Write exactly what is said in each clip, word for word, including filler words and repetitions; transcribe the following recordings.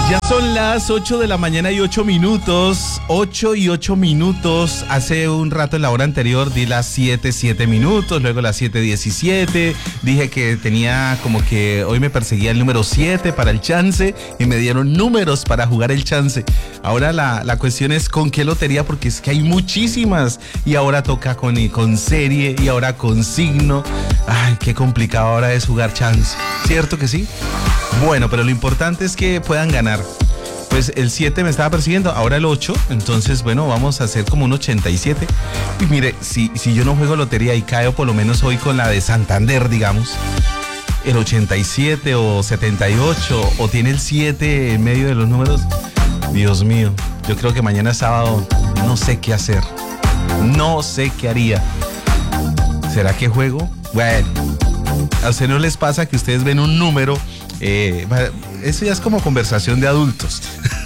Ya son las ocho de la mañana y ocho minutos, ocho y ocho minutos. Hace un rato en la hora anterior di las siete, siete minutos, luego las siete diecisiete. Dije que tenía como que hoy me perseguía el número siete para el chance y me dieron números para jugar el chance. Ahora la, la cuestión es con qué lotería, porque es que hay muchísimas y ahora toca con, con serie y ahora con signo. Ay, qué complicado ahora es jugar chance, ¿cierto que sí? Bueno, pero lo importante es que puedan ganar. Pues el siete me estaba persiguiendo, ahora el ocho, entonces bueno, vamos a hacer como un ochenta y siete. Y mire, si, si yo no juego lotería y caigo por lo menos hoy con la de Santander, digamos, el ochenta y siete o setenta y ocho, o tiene el siete en medio de los números, Dios mío, yo creo que mañana sábado no sé qué hacer, no sé qué haría. ¿Será que juego? Bueno, ¿a ustedes no les pasa que ustedes ven un número? Eh, eso ya es como conversación de adultos.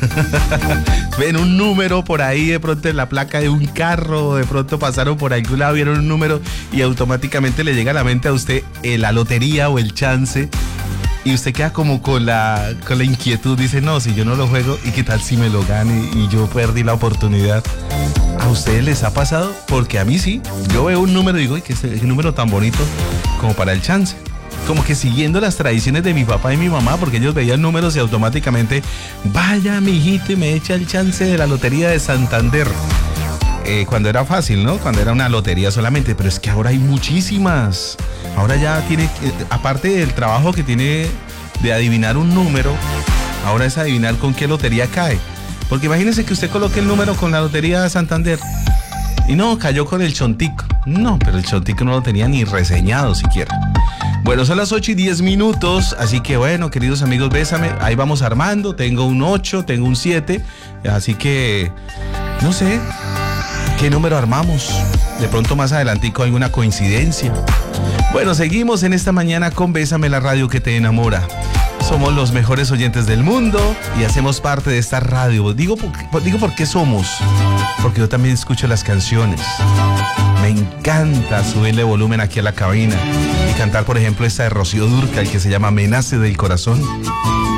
Ven un número por ahí, de pronto en la placa de un carro, de pronto pasaron por algún lado, vieron un número y automáticamente le llega a la mente a usted eh, la lotería o el chance, y usted queda como con la, con la inquietud, dice, no, si yo no lo juego, ¿y qué tal si me lo gane y yo perdí la oportunidad? ¿A ustedes les ha pasado? Porque a mí sí, yo veo un número y digo, ¿qué, qué número tan bonito como para el chance? Como que siguiendo las tradiciones de mi papá y mi mamá, porque ellos veían números y automáticamente, vaya mi hijito y me echa el chance de la lotería de Santander. Eh, cuando era fácil, ¿no? Cuando era una lotería solamente, pero es que ahora hay muchísimas. Ahora ya tiene, aparte del trabajo que tiene de adivinar un número, ahora es adivinar con qué lotería cae. Porque imagínese que usted coloque el número con la lotería de Santander y no, cayó con el chontico. No, pero el chontico no lo tenía ni reseñado siquiera. Bueno, son las ocho y diez minutos, así que bueno, queridos amigos, bésame, ahí vamos armando, tengo un ocho, tengo un siete, así que, no sé, ¿qué número armamos? De pronto más adelantico alguna coincidencia. Bueno, seguimos en esta mañana con Bésame, la radio que te enamora. Somos los mejores oyentes del mundo y hacemos parte de esta radio. Digo, digo por qué somos, porque yo también escucho las canciones. Me encanta subirle volumen aquí a la cabina y cantar, por ejemplo, esta de Rocío Dúrcal que se llama Me nace del corazón.